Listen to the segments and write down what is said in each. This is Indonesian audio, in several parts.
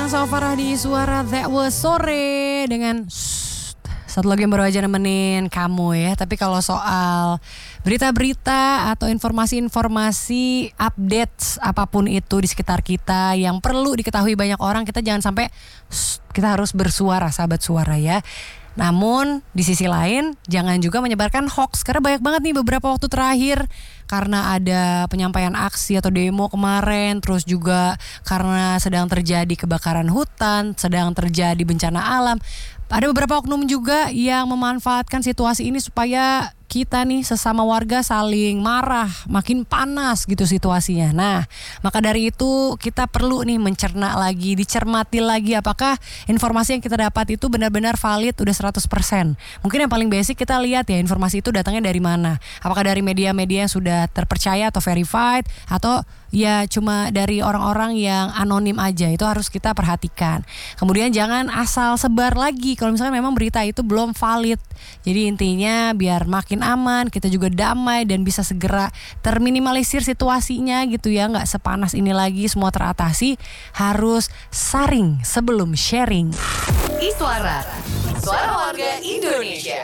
Farah di Suara That Was Sore dengan satu lagi yang baru aja nemenin kamu ya. Tapi kalau soal berita-berita atau informasi-informasi updates apapun itu di sekitar kita yang perlu diketahui banyak orang, kita jangan sampai kita harus bersuara, sahabat suara ya. Namun di sisi lain jangan juga menyebarkan hoax, karena banyak banget nih beberapa waktu terakhir karena ada penyampaian aksi atau demo kemarin, terus juga karena sedang terjadi kebakaran hutan, sedang terjadi bencana alam. Ada beberapa oknum juga yang memanfaatkan situasi ini supaya kita nih sesama warga saling marah, makin panas gitu situasinya. Nah, maka dari itu kita perlu nih mencerna lagi, dicermati lagi apakah informasi yang kita dapat itu benar-benar valid udah 100%. Mungkin yang paling basic kita lihat ya, informasi itu datangnya dari mana. Apakah dari media-media yang sudah terpercaya atau verified, atau ya cuma dari orang-orang yang anonim aja. Itu harus kita perhatikan. Kemudian jangan asal sebar lagi kalau misalnya memang berita itu belum valid. Jadi intinya biar makin aman, kita juga damai dan bisa segera terminimalisir situasinya gitu ya, nggak sepanas ini lagi, semua teratasi. Harus saring sebelum sharing. Iswara, suara warga Indonesia.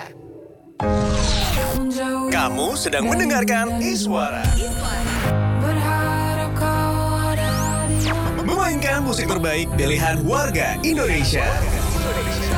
Kamu sedang mendengarkan Iswara. Memainkan musik terbaik pilihan warga Indonesia.